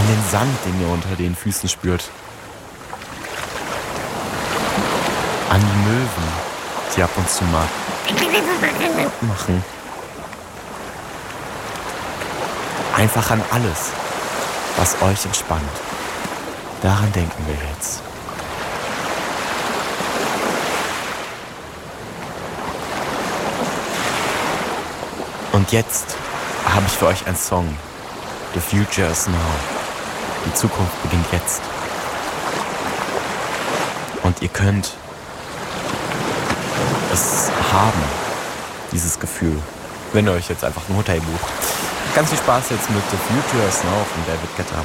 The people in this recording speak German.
An den Sand, den ihr unter den Füßen spürt. An die Möwen, die ab und zu mal machen. Einfach an alles, was euch entspannt. Daran denken wir jetzt. Und jetzt habe ich für euch einen Song. The Future is Now. Die Zukunft beginnt jetzt. Und ihr könnt es haben, dieses Gefühl, wenn ihr euch jetzt einfach ein Hotel bucht. Ganz viel Spaß jetzt mit The Future is Now von David Guetta.